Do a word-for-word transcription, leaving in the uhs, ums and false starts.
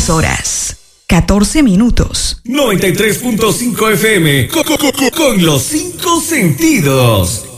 diez horas, catorce minutos. noventa y tres punto cinco F M, con, con, con, con los cinco sentidos.